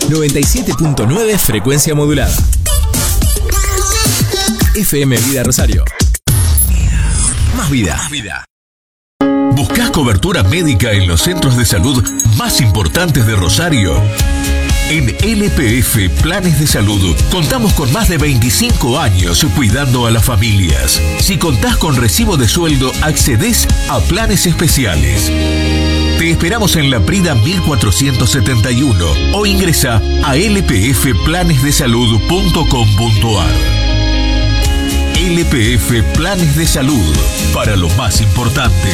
97.9 frecuencia modulada. FM Vida Rosario. Más vida. ¿Buscás cobertura médica en los centros de salud más importantes de Rosario? En LPF Planes de Salud contamos con más de 25 años cuidando a las familias. Si contás con recibo de sueldo, accedés a planes especiales. Te esperamos en la Prida 1471 o ingresa a lpfplanesdesalud.com.ar. LPF Planes de Salud, para lo más importante.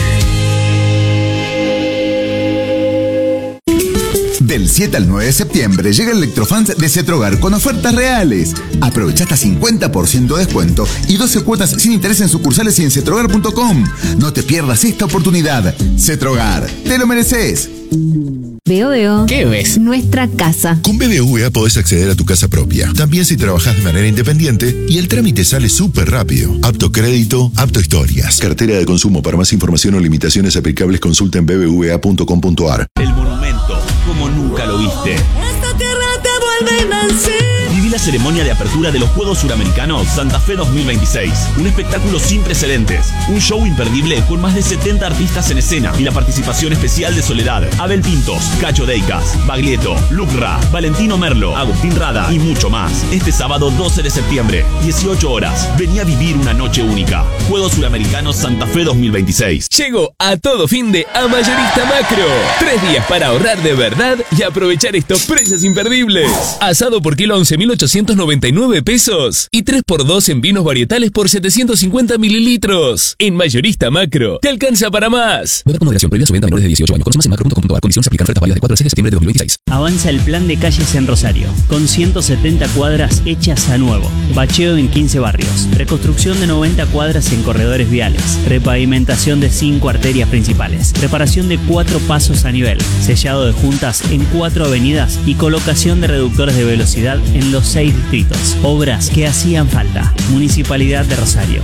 Del 7 al 9 de septiembre llega el Electrofans de Cetrogar con ofertas reales. Aprovecha hasta 50% de descuento y 12 cuotas sin interés en sucursales y en cetrogar.com. No te pierdas esta oportunidad. Cetrogar, te lo mereces. Veo. ¿Qué ves? Nuestra casa. Con BBVA podés acceder a tu casa propia. También si trabajás de manera independiente y el trámite sale súper rápido. Apto crédito, apto historias. Cartera de consumo. Para más información o limitaciones aplicables consulta en bbva.com.ar. El monumento, como nunca lo viste. Esta tierra te vuelve Nancy. Viví la ceremonia de apertura de los Juegos Suramericanos Santa Fe 2026. Un espectáculo sin precedentes. Un show imperdible con más de 70 artistas en escena y la participación especial de Soledad, Abel Pintos, Cacho Deicas, Baglietto, Lucra, Valentino Merlo, Agustín Rada y mucho más. Este sábado 12 de septiembre, 18 horas. Vení a vivir una noche única. Juegos Suramericanos Santa Fe 2026. Llegó a todo fin de a Mayorista Macro. 3 días para ahorrar de verdad y aprovechar estos precios imperdibles. Asado por kilo 11.899 pesos y 3x2 en vinos varietales por 750 mililitros. En Mayorista Macro, te alcanza para más. Beba con moderación, prohibida su venta a menores de 18 años. Conoce más en macro.com.ar. Condiciones aplican. Ofertas válidas de 4 al 6 de septiembre de 2026. Avanza el plan de calles en Rosario, con 170 cuadras hechas a nuevo. Bacheo en 15 barrios. Reconstrucción de 90 cuadras en corredores viales. Repavimentación de 5 arterias principales. Reparación de 4 pasos a nivel. Sellado de juntas en 4 avenidas y colocación de reductores de velocidad en los 6 distritos. Obras que hacían falta. Municipalidad de Rosario.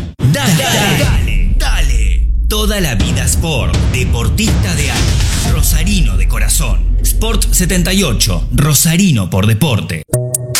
Dale. Toda la vida Sport. Deportista de alma. Rosarino de corazón. Sport 78. Rosarino por deporte.